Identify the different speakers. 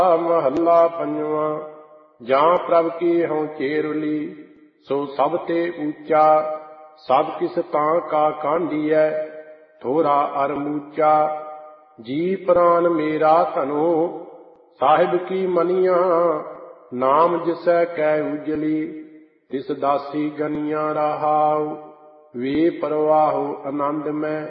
Speaker 1: ਮਹੱਲਾ ਪੰਜਵਾਂ। ਜਾਂ ਪ੍ਰਭ ਕੀ ਹਉ ਚੇਰੁਲੀ, ਸੋ ਸਭ ਤੇ ਊਚਾ। ਸਭ ਕਿਸ ਤਾਂ ਕਾ ਕਾਂਢੀਐ, ਥੋਰਾ ਅਰ ਮੂਚਾ। ਜੀ ਪ੍ਰਾਨ ਮੇਰਾ ਧਨੋ, ਸਾਹਿਬ ਕੀ ਮਨੀਆਂ। ਨਾਮ ਜਿਸੈ ਕੈ ਉਜਲੀ, ਤਿਸ ਦਾਸੀ ਗਨੀਆਂ। ਰਹਾਉ ਵੇ ਪਰਵਾਹੋ ਆਨੰਦ ਮੈਂ,